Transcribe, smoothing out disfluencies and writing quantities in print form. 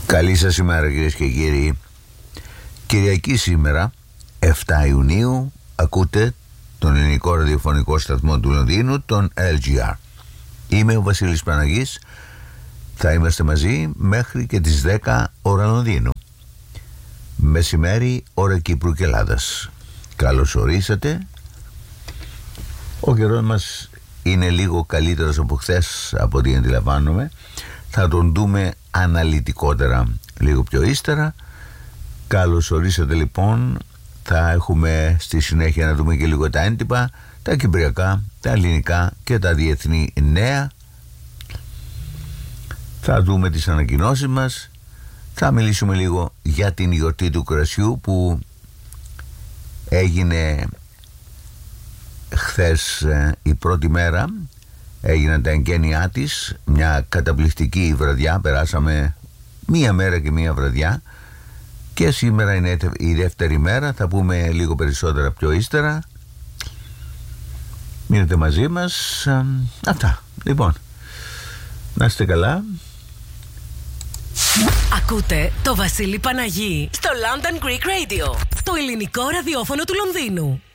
Καλή σας ημέρα κυρίες και κύριοι. Κυριακή σήμερα, 7 Ιουνίου, ακούτε τον ελληνικό ραδιοφωνικό σταθμό του Λονδίνου, τον LGR. Είμαι ο Βασίλης Παναγής. Θα είμαστε μαζί μέχρι και τις 10 ώρα Λονδίνου. Μεσημέρι, ώρα Κύπρου και Ελλάδας. Καλώς ορίσατε. Ο καιρός μας είναι λίγο καλύτερος από χθες, από ό,τι αντιλαμβάνομαι. Θα τον δούμε αναλυτικότερα λίγο πιο ύστερα. Καλώς ορίσατε λοιπόν. Θα έχουμε στη συνέχεια να δούμε και λίγο τα έντυπα, τα κυπριακά, τα ελληνικά και τα διεθνή νέα. Θα δούμε τις ανακοινώσεις μας. Θα μιλήσουμε λίγο για την γιορτή του κρασιού που έγινε χθες, η πρώτη μέρα. Έγιναν τα εγγένειά της, μια καταπληκτική βραδιά. Περάσαμε μία μέρα και μία βραδιά. Και σήμερα είναι η δεύτερη μέρα. Θα πούμε λίγο περισσότερα πιο ύστερα. Μείνετε μαζί μας. Αυτά. Λοιπόν, να είστε καλά. Ακούτε το Βασίλη Παναγή στο London Greek Radio, το ελληνικό ραδιόφωνο του Λονδίνου.